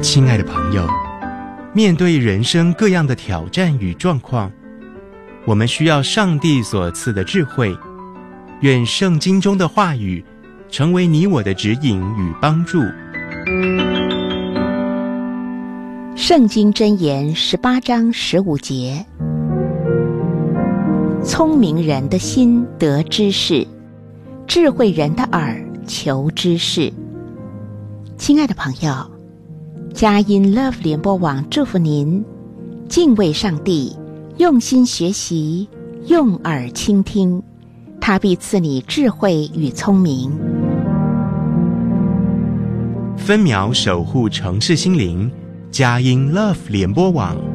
亲爱的朋友，面对人生各样的挑战与状况，我们需要上帝所赐的智慧。愿圣经中的话语成为你我的指引与帮助。 圣经箴言18章15节：聪明人的心得知识，智慧人的耳求知识。亲爱的朋友，佳音 Love 联播网祝福您敬畏上帝，用心学习，用耳倾听，他必赐你智慧与聪明。 分秒守护城市心灵，佳音 Love 联播网。